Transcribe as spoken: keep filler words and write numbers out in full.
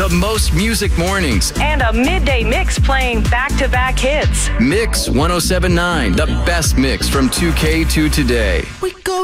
the most music mornings. And a midday mix playing back-to-back hits. Mix one oh seven point nine, the best mix from two K to today. We go